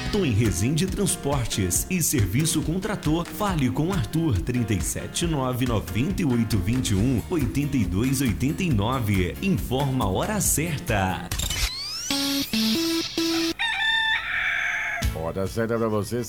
Tom Resende Transportes e Serviço com Trator. Fale com Arthur 37998218289. Informa a hora certa. Hora certa para você,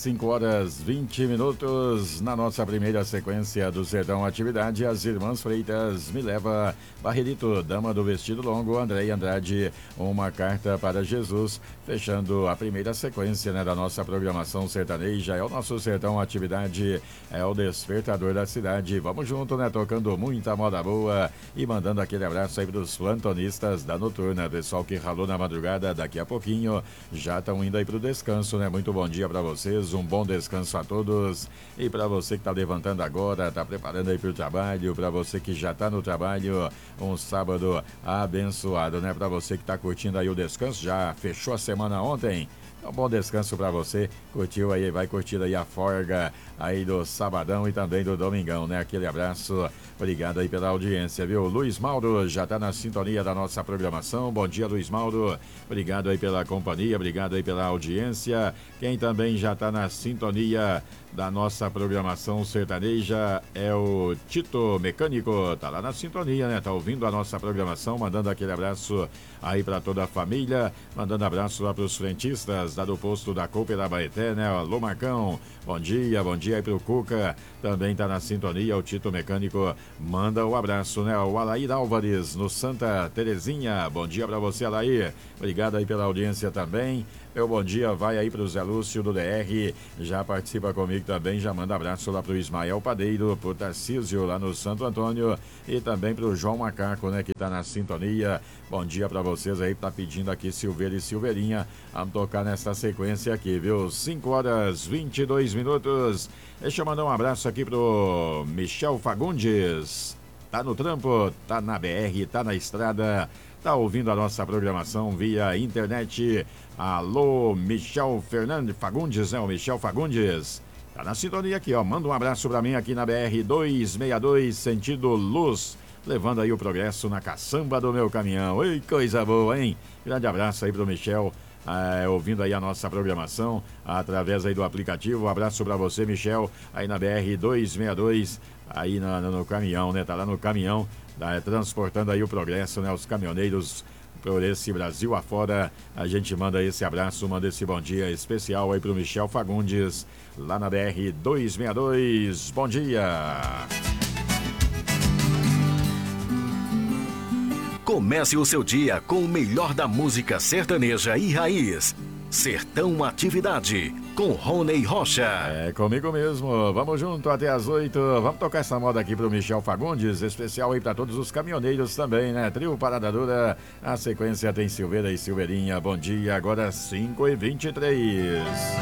5h20 na nossa primeira sequência do Sertão Atividade. As Irmãs Freitas, Me Leva, Barrerito, Dama do Vestido Longo, Andrei Andrade, Uma Carta para Jesus. Fechando a primeira sequência, né, da nossa programação sertaneja. É o nosso Sertão Atividade, é o despertador da cidade. Vamos junto, né, tocando muita moda boa e mandando aquele abraço aí pros plantonistas da noturna. Pessoal que ralou na madrugada, daqui a pouquinho já estão indo aí pro descanso, né? Muito bom dia para vocês, um bom descanso a todos. E para você que está levantando agora, está preparando aí para o trabalho, para você que já está no trabalho, um sábado abençoado, né? Para você que está curtindo aí o descanso, já fechou a semana ontem. Um bom descanso para você, curtiu aí, vai curtir aí a folga aí do sabadão e também do domingão, né? Aquele abraço, obrigado aí pela audiência, viu? Luiz Mauro já tá na sintonia da nossa programação. Bom dia, Luiz Mauro, obrigado aí pela companhia, obrigado aí pela audiência. Quem também já tá na sintonia da nossa programação sertaneja é o Tito Mecânico, tá lá na sintonia, né? Tá ouvindo a nossa programação, mandando aquele abraço aí para toda a família, mandando abraço lá pros frentistas lá do posto da Cooper da Baeté, né? Alô, Marcão, bom dia aí pro Cuca, também tá na sintonia, o Tito Mecânico manda o abraço, né? O Alair Álvares, no Santa Terezinha, bom dia para você, Alair, obrigado aí pela audiência também. Meu bom dia vai aí pro Zé Lúcio do DR, já participa comigo também, já manda abraço lá pro Ismael Padeiro, pro Tarcísio lá no Santo Antônio e também pro João Macaco, né, que tá na sintonia. Bom dia pra vocês aí, tá pedindo aqui Silveira e Silveirinha, vamos tocar nessa sequência aqui, viu? 5h22. Deixa eu mandar um abraço aqui pro Michel Fagundes, tá no trampo, tá na BR, tá na estrada, tá ouvindo a nossa programação via internet. Alô, Michel Fernandes Fagundes, né? O Michel Fagundes tá na sintonia aqui, ó. Manda um abraço pra mim aqui na BR 262, sentido Luz, levando aí o progresso na caçamba do meu caminhão. Oi, coisa boa, hein? Grande abraço aí pro Michel, ouvindo aí a nossa programação através aí do aplicativo. Um abraço pra você, Michel, aí na BR 262, aí no caminhão, né? Tá lá no caminhão, transportando aí o progresso, né? Os caminhoneiros por esse Brasil afora. A gente manda esse abraço, manda esse bom dia especial aí pro Michel Fagundes, lá na BR 262. Bom dia! Comece o seu dia com o melhor da música sertaneja e raiz. Sertão Atividade, com Rony Rocha. É comigo mesmo, vamos junto até as 8. Vamos tocar essa moda aqui pro Michel Fagundes, especial aí pra todos os caminhoneiros também, né? Trio Parada Dura, a sequência tem Silveira e Silveirinha. Bom dia, agora 5h23.